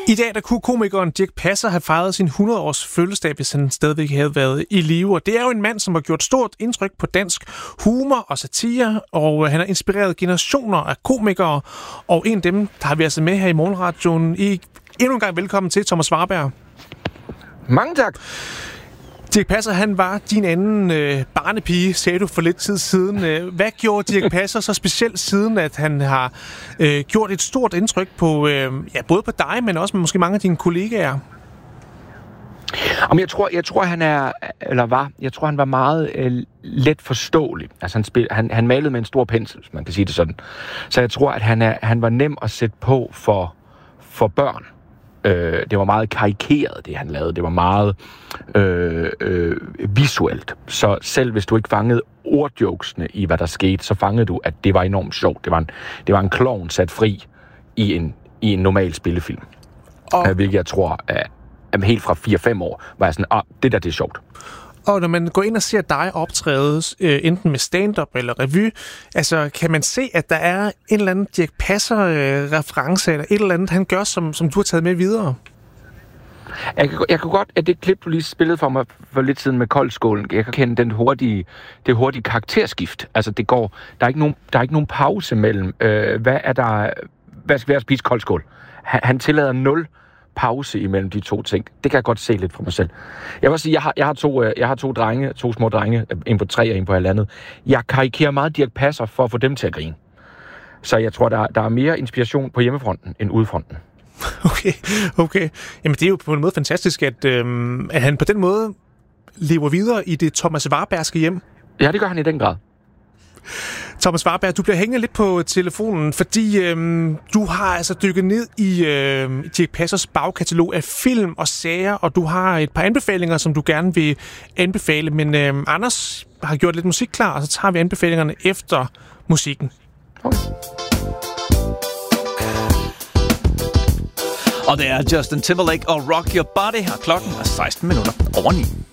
I dag der kunne komikeren Dirch Passer have fejret sin 100-års fødselsdag, hvis han stadigvæk havde været i live. Og det er jo en mand, som har gjort stort indtryk på dansk humor og satire, og han har inspireret generationer af komikere. Og en af dem, der har vi altså med her i Morgenradioen. Endnu en gang velkommen til, Thomas Warberg. Mange tak. Dirch Passer, han var din anden barnepige, sagde du for lidt tid siden. Hvad gjorde Dirch Passer så specielt siden, at han har gjort et stort indtryk på både på dig, men også måske mange af dine kollegaer? Jeg tror han var meget let forståelig. Altså han malede med en stor pensel, hvis man kan sige det sådan. Så jeg tror, at han var nem at sætte på for børn. Det var meget karikeret, det han lavede. Det var meget visuelt. Så selv hvis du ikke fangede ordjokesene i, hvad der skete, så fangede du, at det var enormt sjovt. Det var en klovn sat fri i en normal spillefilm. Hvilket jeg tror, at helt fra 4-5 år var jeg sådan, det er sjovt. Og når man går ind og ser dig optræde, enten med stand-up eller revy, altså kan man se, at der er en eller anden Dirch Passer-reference, eller et eller andet, han gør, som du har taget med videre? Jeg kan godt, at det klip, du lige spillede for mig for lidt siden med koldskålen, jeg kan kende det hurtige karakterskift. Altså der er ikke nogen pause mellem, hvad skal vi have spise koldskål? Han tillader 0 pause imellem de to ting. Det kan jeg godt se lidt for mig selv. Jeg vil sige, jeg har to små drenge, en på 3 og en på 1,5. Jeg karikerer meget Dirch Passer for at få dem til at grine. Så jeg tror, der er mere inspiration på hjemmefronten end udefronten. Okay. Jamen, det er jo på en måde fantastisk, at han på den måde lever videre i det Thomas Warbergske hjem. Ja, det gør han i den grad. Thomas Warberg, du bliver hængende lidt på telefonen, fordi du har altså dykket ned i Dirch Passers bagkatalog af film og sager, og du har et par anbefalinger, som du gerne vil anbefale. Men Anders har gjort lidt musik klar, og så tager vi anbefalingerne efter musikken. Okay. Og det er Justin Timberlake og Rock Your Body, og klokken er 16 minutter over 9.